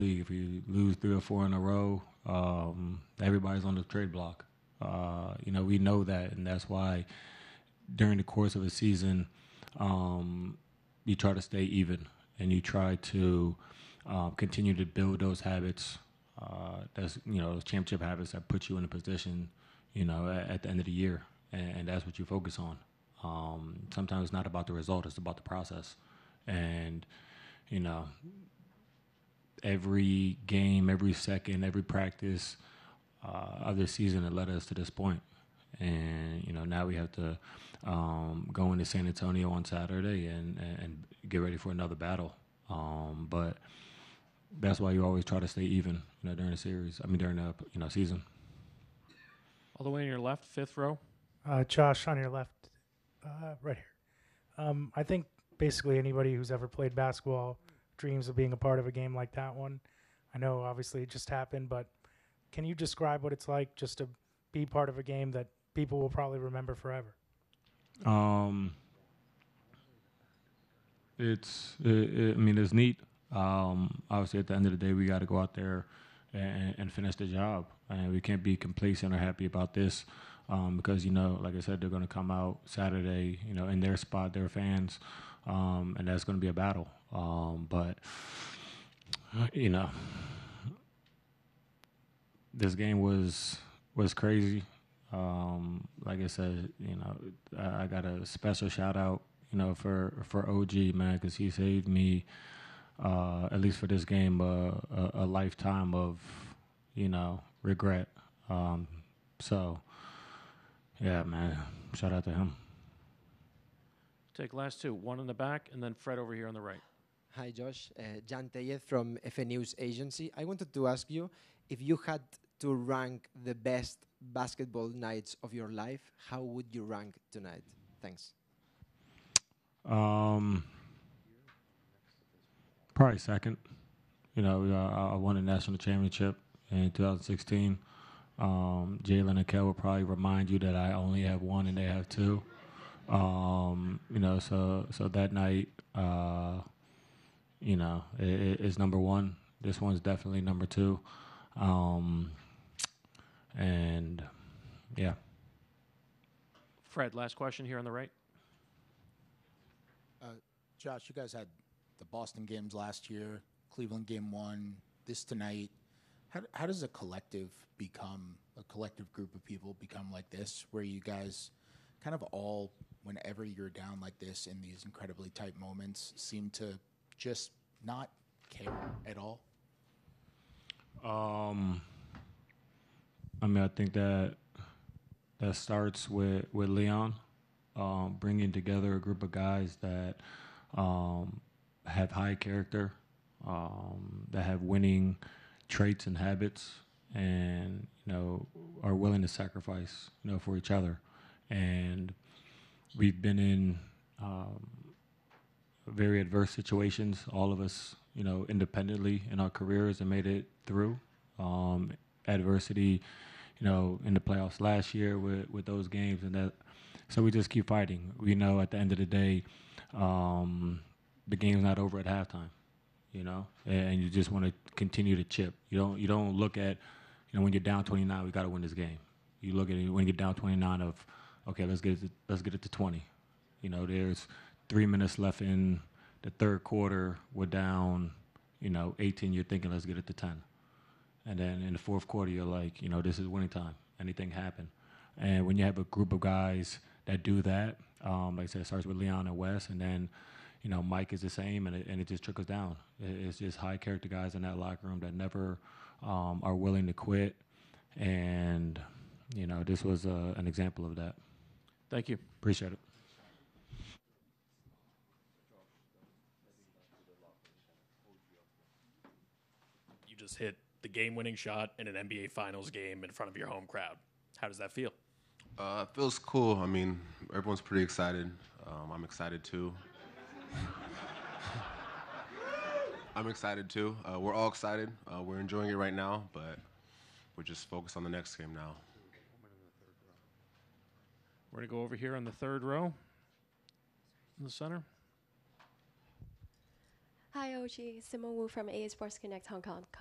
If you lose 3 or 4 in a row, everybody's on the trade block. We know that, and that's why during the course of a season, you try to stay even and you try to continue to build those habits. Those championship habits that put you in a position, at the end of the year, and that's what you focus on. Sometimes it's not about the result; it's about the process. And you know, every game, every second, every practice of the season that led us to this point. And now we have to go into San Antonio on Saturday and get ready for another battle. But that's why you always try to stay even, during the series. I mean, during the season. All the way on your left, fifth row. Josh, on your left, right here. I think basically anybody who's ever played basketball dreams of being a part of a game like that one. I know obviously it just happened, but can you describe what it's like just to be part of a game that people will probably remember forever? It's neat. Obviously, at the end of the day, we got to go out there and finish the job, and we can't be complacent or happy about this because like I said, they're going to come out Saturday, in their spot, their fans, and that's going to be a battle. But this game was crazy. Like I said, I got a special shout out, for OG, man, because he saved me, at least for this game, a lifetime of, regret. So, yeah, man, shout out to him. Take last two, one in the back, and then Fred over here on the right. Hi, Josh. Jan Tellez from FA News Agency. I wanted to ask you if you had to rank the best basketball nights of your life, how would you rank tonight? Thanks. Probably second. I won a national championship in 2016. Jalen and Kel will probably remind you that I only have one and they have two. So that night, is number one. This one's definitely number two. And yeah. Fred, last question here on the right. Josh, you guys had the Boston games last year, Cleveland game one, this tonight. How does a collective group of people become like this, where you guys kind of all, whenever you're down like this in these incredibly tight moments, seem to just not care at all? I think that starts with Leon, bringing together a group of guys that have high character, that have winning traits and habits, and are willing to sacrifice for each other. And we've been in very adverse situations, all of us, independently in our careers, and made it through adversity, in the playoffs last year with those games, and that. So we just keep fighting. We know at the end of the day, the game's not over at halftime, and you just want to continue to chip. You don't look at, when you're down 29, we got to win this game. You look at it when you're down 29 of, okay, let's get it to 20. There's 3 minutes left in the third quarter. We're down, 18. You're thinking, let's get it to 10. And then in the fourth quarter, you're like, this is winning time. Anything happen. And when you have a group of guys that do that, like I said, it starts with Leon and Wes, and then, Mike is the same, and it just trickles down. It's just high character guys in that locker room that never are willing to quit. And, this was an example of that. Thank you. Appreciate it. You just hit the game-winning shot in an NBA Finals game in front of your home crowd. How does that feel? It feels cool. I mean, everyone's pretty excited. I'm excited too. I'm excited too. We're all excited. We're enjoying it right now, but we're just focused on the next game now. We're going to go over here on the third row in the center. Hi, OG. Simone Wu from A Sports Connect Hong Kong.